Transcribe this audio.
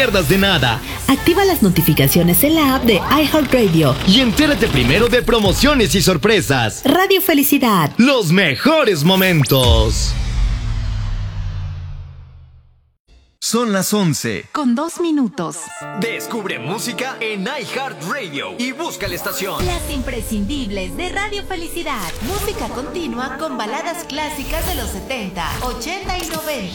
pierdas de nada. Activa las notificaciones en la app de iHeartRadio Y entérate primero de promociones y sorpresas. Radio Felicidad. Los mejores momentos. Son las 11. Con 2 minutos. Descubre música en iHeartRadio y busca la estación. Las imprescindibles de Radio Felicidad. Música continua con baladas clásicas de los 70, 80 y 90.